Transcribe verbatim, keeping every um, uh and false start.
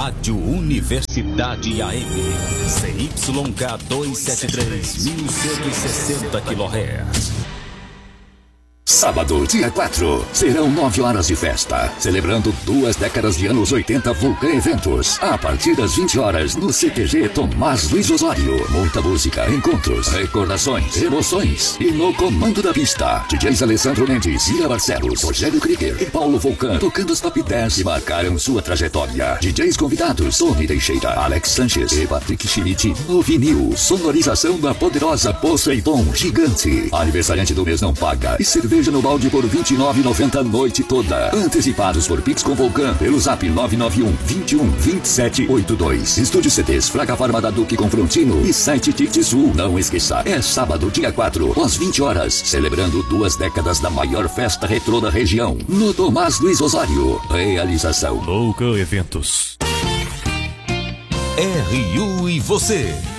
Rádio Universidade A M, C Y K duzentos e setenta e três, mil cento e sessenta quilohertz. Sábado, dia quatro, serão nove horas de festa, celebrando duas décadas de anos oitenta Vulcan Eventos. A partir das vinte horas, no C T G Tomás Luiz Osório. Muita música, encontros, recordações, emoções. E no comando da pista, D Js Alessandro Mendes, Ira Barcelos, Rogério Krieger e Paulo Vulcan, tocando os top dez que marcaram sua trajetória. D Js convidados, Tony Teixeira, Alex Sanches e Patrick Schmidt. No vinil, sonorização da poderosa Poseidon Gigante. Aniversariante do mês não paga. E cerveja no balde por vinte e nove reais e noventa centavos a noite toda. Antecipados por Pix com Vulcan pelo zap nove nove um, vinte e um, vinte e sete oitenta e dois. Estúdio C Ds Fraga Farma da Duque Confrontino e site Ticket Sul. Não esqueça, é sábado, dia quatro, às vinte horas, celebrando duas décadas da maior festa retrô da região, no Tomás Luiz Osório. Realização Vulcan Eventos. R U e você.